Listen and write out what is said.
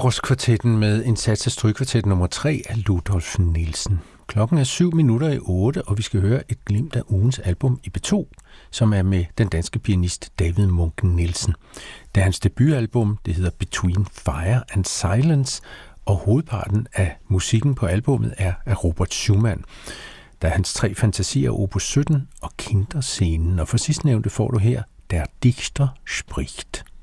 Frostkvartetten med en sats af strygkvartet nummer 3 af Ludolf Nielsen. Klokken er 7:07, og vi skal høre et glimt af ugens album i B2, som er med den danske pianist David Munch Nielsen. Det er hans debutalbum, det hedder Between Fire and Silence, og hovedparten af musikken på albummet er af Robert Schumann. Der er hans 3 fantasier, opus 17 og Kinderscenen, og for sidstnævnte får du her Der Dichter spricht.